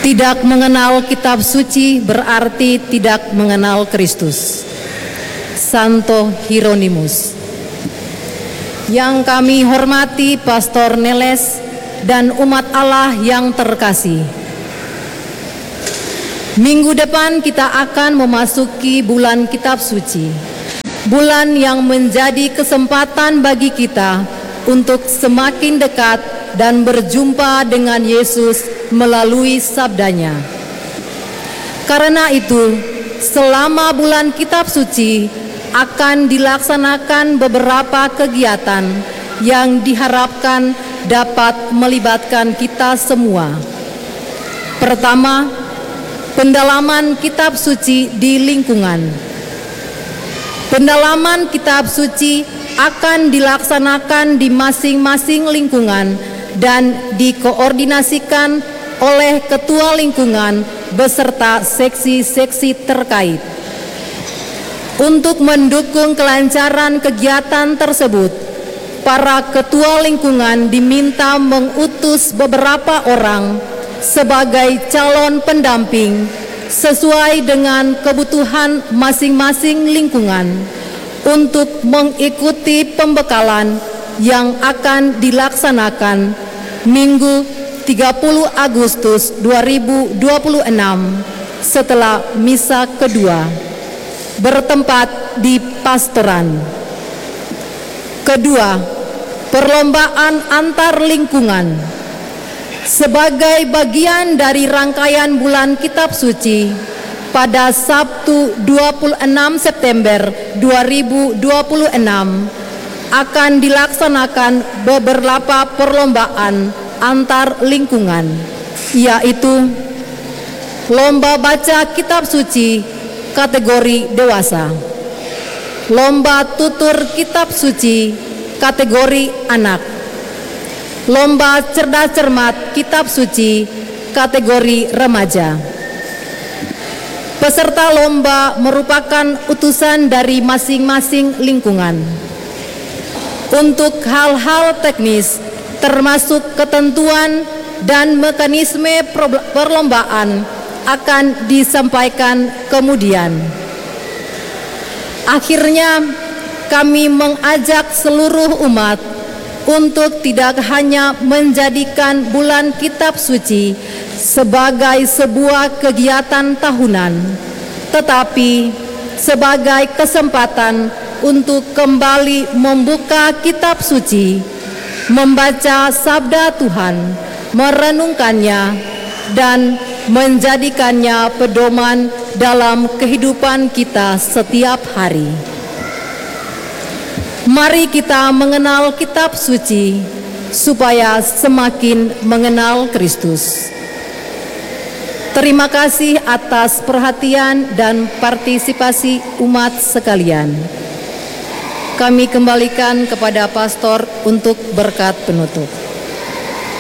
Tidak mengenal kitab suci berarti tidak mengenal Kristus. Santo Hieronymus. Yang kami hormati Pastor Neles dan umat Allah yang terkasih. Minggu depan kita akan memasuki bulan kitab suci. Bulan yang menjadi kesempatan bagi kita untuk semakin dekat dan berjumpa dengan Yesus melalui sabdanya. Karena itu, selama bulan kitab suci akan dilaksanakan beberapa kegiatan yang diharapkan dapat melibatkan kita semua. Pertama, pendalaman kitab suci di lingkungan. Pendalaman kitab suci akan dilaksanakan di masing-masing lingkungan dan dikoordinasikan oleh ketua lingkungan beserta seksi-seksi terkait. Untuk mendukung kelancaran kegiatan tersebut, para ketua lingkungan diminta mengutus beberapa orang sebagai calon pendamping sesuai dengan kebutuhan masing-masing lingkungan untuk mengikuti pembekalan yang akan dilaksanakan Minggu 30 Agustus 2026 setelah misa kedua, bertempat di pastoran. Kedua, perlombaan antar lingkungan. Sebagai bagian dari rangkaian bulan kitab suci, pada Sabtu 26 September 2026 akan dilaksanakan beberapa perlombaan antar lingkungan, yaitu lomba baca kitab suci kategori dewasa, lomba tutur kitab suci kategori anak, lomba cerdas cermat kitab suci kategori remaja. Peserta lomba merupakan utusan dari masing-masing lingkungan. Untuk hal-hal teknis termasuk ketentuan dan mekanisme perlombaan akan disampaikan kemudian. Akhirnya, kami mengajak seluruh umat untuk tidak hanya menjadikan bulan kitab suci sebagai sebuah kegiatan tahunan, tetapi sebagai kesempatan untuk kembali membuka kitab suci, membaca sabda Tuhan, merenungkannya, dan menjadikannya pedoman dalam kehidupan kita setiap hari. Mari kita mengenal kitab suci supaya semakin mengenal Kristus. Terima kasih atas perhatian dan partisipasi umat sekalian. Kami kembalikan kepada pastor untuk berkat penutup.